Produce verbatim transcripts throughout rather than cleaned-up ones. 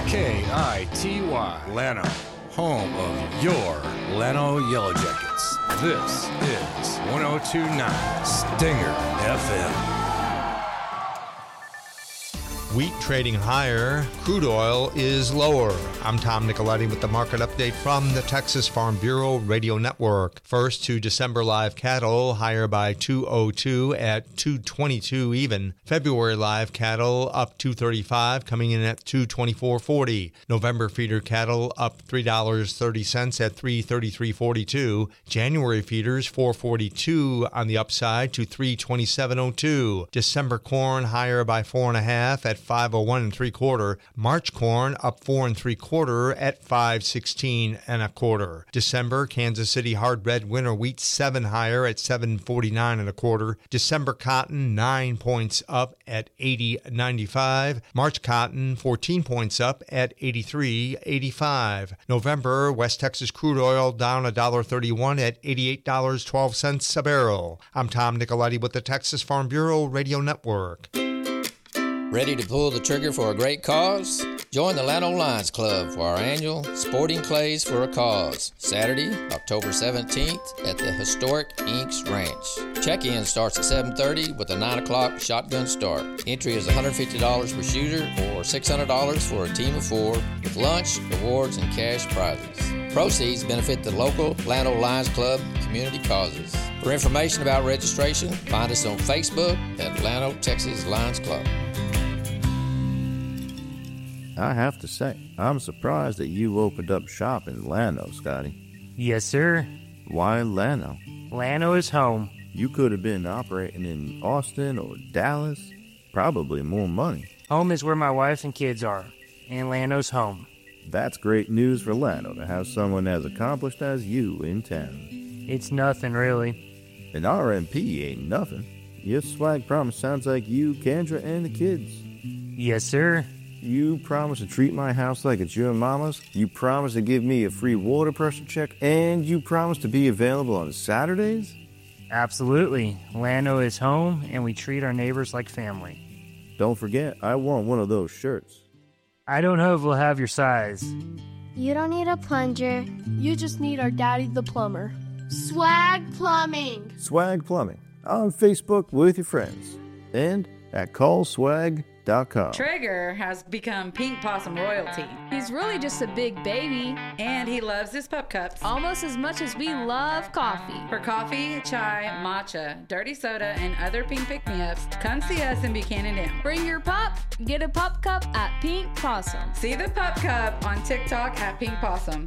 K I T Y, Llano, home of your Llano Yellow Jackets. This is one oh two point nine Stinger F M. Wheat trading higher, crude oil is lower. I'm Tom Nicoletti with the market update from the Texas Farm Bureau Radio Network. First to December live cattle, higher by two oh two at two twenty-two even. February live cattle up two thirty-five, coming in at two twenty-four forty. November feeder cattle up three dollars and thirty cents at three thirty-three forty-two. January feeders four forty-two on the upside to three twenty-seven oh two. December corn higher by four and a half at five oh one and three quarter. March corn up four and three quarter at five sixteen and a quarter. December Kansas City hard red winter wheat seven higher at seven forty-nine and a quarter. December cotton nine points up at eighty ninety-five. March cotton fourteen points up at eighty-three eighty-five. November West Texas crude oil down one dollar thirty-one at eighty-eight dollars and twelve cents a barrel. I'm Tom Nicoletti with the Texas Farm Bureau Radio Network. Ready to pull the trigger for a great cause? Join the Llano Lions Club for our annual Sporting Clays for a Cause, Saturday, October seventeenth at the historic Inks Ranch. Check-in starts at seven thirty with a nine o'clock shotgun start. Entry is one hundred fifty dollars per shooter or six hundred dollars for a team of four with lunch, awards, and cash prizes. Proceeds benefit the local Llano Lions Club community causes. For information about registration, find us on Facebook at Llano Texas Lions Club. I have to say, I'm surprised that you opened up shop in Llano, Scotty. Yes, sir. Why Llano? Llano is home. You could have been operating in Austin or Dallas. Probably more money. Home is where my wife and kids are, and Llano's home. That's great news for Llano to have someone as accomplished as you in town. It's nothing, really. An R M P ain't nothing. Your swag promise sounds like you, Kendra, and the kids. Yes, sir. You promise to treat my house like it's your mama's. You promise to give me a free water pressure check. And you promise to be available on Saturdays? Absolutely. Llano is home, and we treat our neighbors like family. Don't forget, I want one of those shirts. I don't know if we'll have your size. You don't need a plunger. You just need our daddy the plumber. Swag Plumbing. Swag Plumbing. On Facebook with your friends. And at call swag dot com. Traeger has become Pink Possum royalty. He's really just a big baby. And he loves his pup cups. Almost as much as we love coffee. For coffee, chai, matcha, dirty soda, and other pink pick-me-ups, come see us in Buchanan Dam. Bring your pup, get a pup cup at Pink Possum. See the pup cup on TikTok at Pink Possum.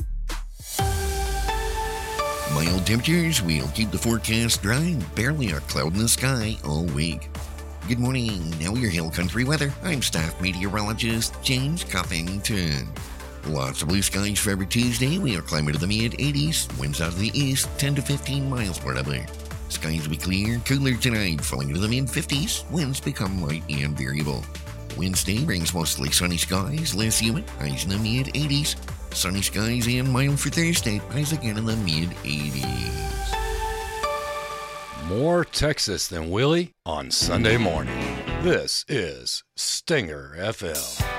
Mild temperatures will keep the forecast dry and barely a cloud in the sky all week. Good morning. Now your Hill Country weather. I'm staff meteorologist James Coffington. Lots of blue skies for every Tuesday. We are climbing to the mid eighties. Winds out of the east, ten to fifteen miles per hour. Skies will be clear, cooler tonight, falling into the mid fifties. Winds become light and variable. Wednesday brings mostly sunny skies, less humid, highs in the mid eighties. Sunny skies and mild for Thursday, highs again in the mid eighties. More Texas than Willie on Sunday morning. This is Stinger F M.